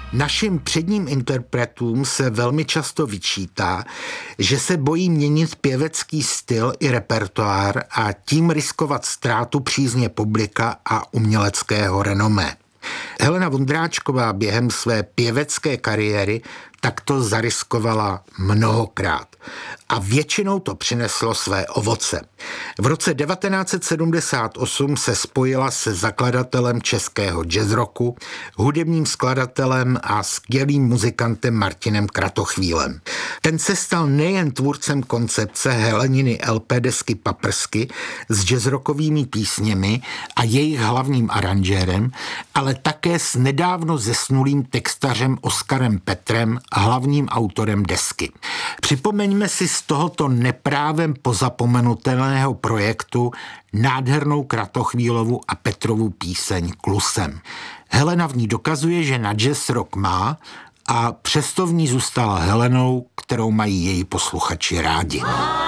Našim předním interpretům se velmi často vyčítá, že se bojí měnit pěvecký styl i repertoár a tím riskovat ztrátu přízně publika a uměleckého renomé. Helena Vondráčková během své pěvecké kariéry takto zariskovala mnohokrát a většinou to přineslo své ovoce. V roce 1978 se spojila se zakladatelem českého jazzrocku, hudebním skladatelem a skvělým muzikantem Martinem Kratochvílem. Ten se stal nejen tvůrcem koncepce Heleniny LP desky Paprsky s jazzrockovými písněmi a jejich hlavním aranžérem, ale také s nedávno zesnulým textařem Oskarem Petrem a hlavním autorem desky. Připomeňme si z tohoto neprávem pozapomenutelného projektu nádhernou Kratochvílovu a Petrovu píseň Klusem. Helena v ní dokazuje, že na jazz rock má a přesto v ní zůstala Helenou, kterou mají její posluchači rádi.